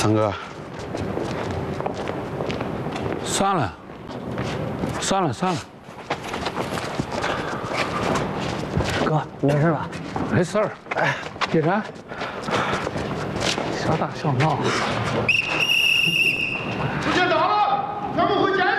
三哥， 算了，算了，算了。 哥，没事吧？ 没事儿。哎，叶然，小打小闹。 时间到了，全部回家。